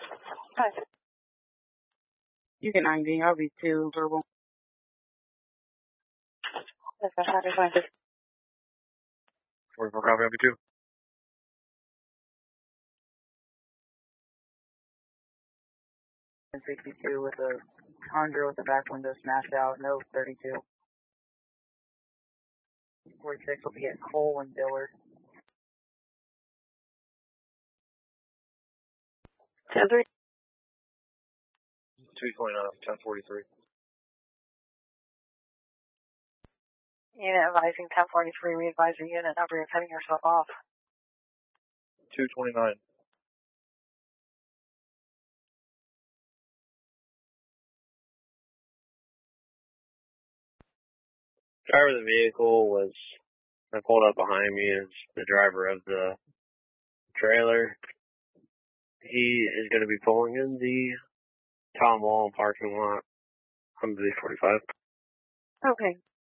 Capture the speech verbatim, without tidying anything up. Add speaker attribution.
Speaker 1: Hi. You can I D. I'll be too verbal. Yes, I had to find this.
Speaker 2: forty-four copy, I'll be two.
Speaker 1: sixty-two with a Honda with the back window smashed out. No, thirty-two. forty-six will be at Cole and Dillard. ten three.
Speaker 2: two twenty-nine, ten forty-three.
Speaker 3: Unit advising ten forty-three, re-advising unit number, you're cutting yourself off.
Speaker 2: two twenty-nine.
Speaker 4: Driver of the vehicle was, I pulled up behind me is the driver of the trailer. He is going to be pulling in the Tom Wall parking lot on the forty-five.
Speaker 3: Okay.